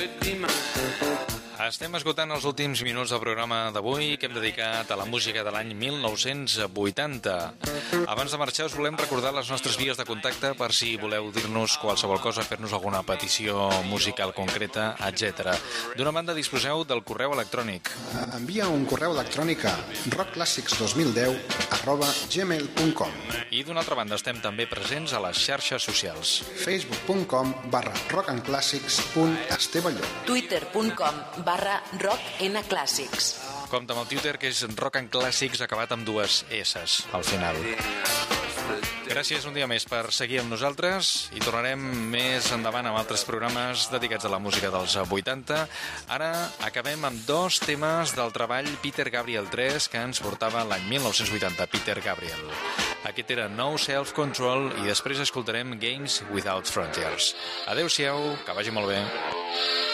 Estem esgotant els últims minuts del programa d'avui que hem dedicat a la música de l'any 1980. Abans de marxar us volem recordar les nostres vies de contacte per si voleu dir-nos qualsevol cosa, fer-nos alguna petició musical concreta, etc. D'una banda disposeu del correu electrònic. Envia un correu electrònic a rockclassics2010@gmail.com. I d'una altra banda estem també presents a les xarxes socials. facebook.com/rockandclassics.estevalló, twitter.com/rocknclassics. Compte amb el Twitter, que és Rock and Classics acabat amb dues S's al final. Gràcies un dia més per seguir amb nosaltres i tornarem més endavant amb altres programes dedicats a la música dels 80. Ara acabem amb dos temes del treball Peter Gabriel 3 que ens portava l'any 1980, Peter Gabriel. Aquest era No Self Control i després escoltarem Games Without Frontiers. Adeu-siau, que vagi molt bé.